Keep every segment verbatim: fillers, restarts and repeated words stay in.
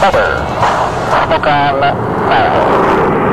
Over. Smoke on fire.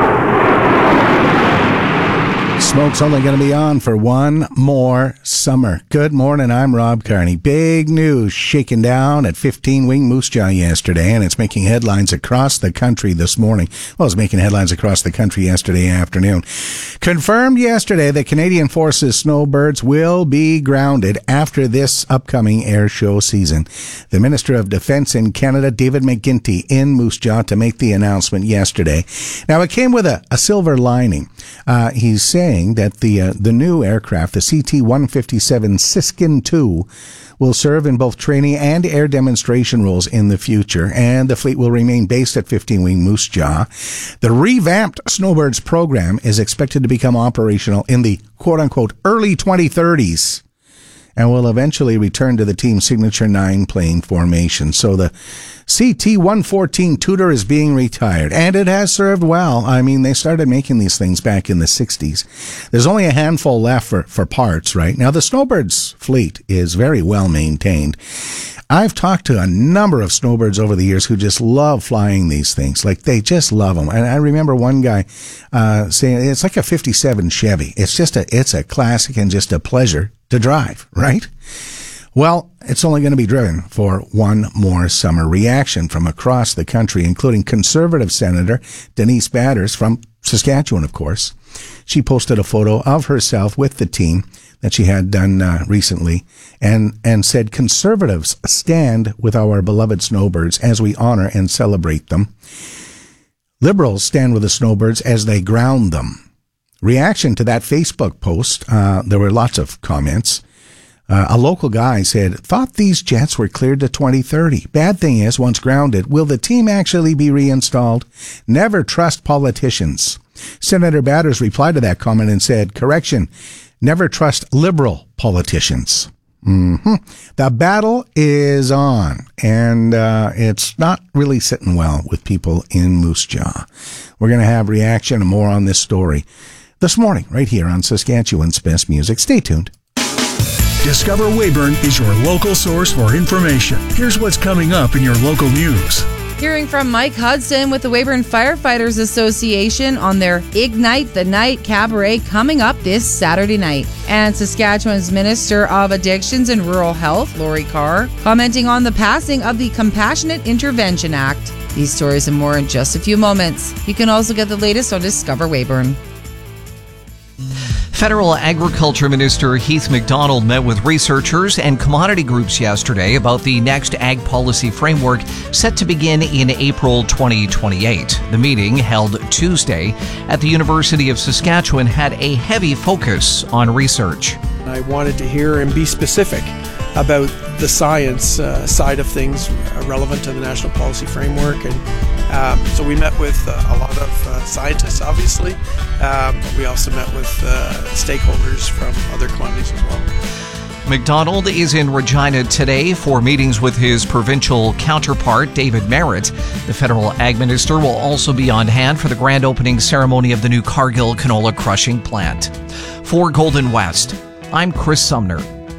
Smoke's only going to be on for one more summer. Good morning, I'm Rob Carney. Big news shaking down at fifteen Wing Moose Jaw yesterday, and it's making headlines across the country this morning. Well, it's making headlines across the country yesterday afternoon. Confirmed yesterday that Canadian Forces snowbirds will be grounded after this upcoming air show season. The Minister of Defence in Canada, David McGuinty, in Moose Jaw to make the announcement yesterday. Now, it came with a, a silver lining. Uh, he's saying that the uh, the new aircraft, the C T one fifty-seven Siskin two, will serve in both training and air demonstration roles in the future, and the fleet will remain based at fifteen Wing Moose Jaw. The revamped Snowbirds program is expected to become operational in the quote-unquote early twenty thirties and will eventually return to the team's signature nine-plane formation. So the C T one fourteen Tudor is being retired, and it has served well. I mean, they started making these things back in the sixties. There's only a handful left for, for parts right now. The Snowbirds fleet is very well maintained. I've talked to a number of snowbirds over the years who just love flying these things. Like, they just love them. And I remember one guy uh, saying it's like a fifty-seven Chevy. It's just a, it's a classic and just a pleasure to drive, right? Well, it's only going to be driven for one more summer. Reaction from across the country, including Conservative Senator Denise Batters from Saskatchewan, of course. She posted a photo of herself with the team that she had done uh, recently and, and said, Conservatives stand with our beloved snowbirds as we honor and celebrate them. Liberals stand with the snowbirds as they ground them. Reaction to that Facebook post, uh, there were lots of comments. Uh, a local guy said, thought these jets were cleared to twenty thirty. Bad thing is, once grounded, will the team actually be reinstalled? Never trust politicians. Senator Batters replied to that comment and said, correction, never trust liberal politicians. Mm-hmm. The battle is on, and uh, it's not really sitting well with people in Moose Jaw. We're going to have reaction and more on this story this morning, right here on Saskatchewan's Best Music. Stay tuned. Discover Weyburn is your local source for information. Here's what's coming up in your local news. Hearing from Mike Hudson with the Weyburn Firefighters Association on their Ignite the Night Cabaret coming up this Saturday night. And Saskatchewan's Minister of Addictions and Rural Health, Lori Carr, commenting on the passing of the Compassionate Intervention Act. These stories and more in just a few moments. You can also get the latest on Discover Weyburn. Federal Agriculture Minister Heath MacDonald met with researchers and commodity groups yesterday about the next ag policy framework set to begin in April twenty twenty-eight. The meeting, held Tuesday at the University of Saskatchewan, had a heavy focus on research. I wanted to hear and be specific about the science uh, side of things uh, relevant to the national policy framework. And um, so we met with uh, a lot of uh, scientists, obviously. Um, but we also met with uh, stakeholders from other commodities as well. MacDonald is in Regina today for meetings with his provincial counterpart, David Merritt. The federal ag minister will also be on hand for the grand opening ceremony of the new Cargill canola crushing plant. For Golden West, I'm Chris Sumner.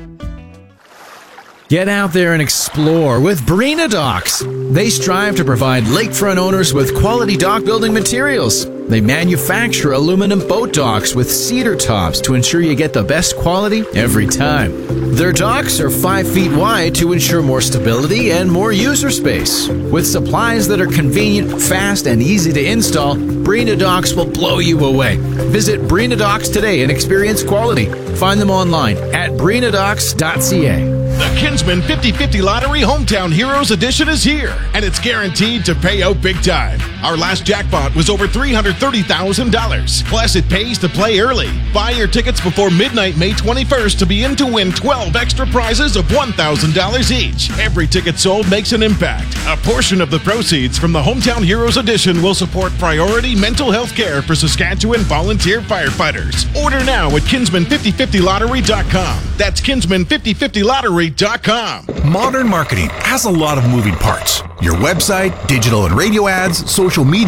Get out there and explore with Barina Docks. They strive to provide lakefront owners with quality dock building materials. They manufacture aluminum boat docks with cedar tops to ensure you get the best quality every time. Their docks are five feet wide to ensure more stability and more user space. With supplies that are convenient, fast, and easy to install, Barina Docks will blow you away. Visit Barina Docks today and experience quality. Find them online at barina docks dot c a. The Kinsman fifty fifty Lottery Hometown Heroes Edition is here, and it's guaranteed to pay out big time. Our last jackpot was over three hundred thirty thousand dollars. Plus, it pays to play early. Buy your tickets before midnight May twenty-first to be in to win twelve extra prizes of one thousand dollars each. Every ticket sold makes an impact. A portion of the proceeds from the Hometown Heroes Edition will support priority mental health care for Saskatchewan volunteer firefighters. Order now at kinsman fifty fifty lottery dot com. That's kinsman fifty fifty lottery dot com. Modern marketing has a lot of moving parts. Your website, digital and radio ads, social media,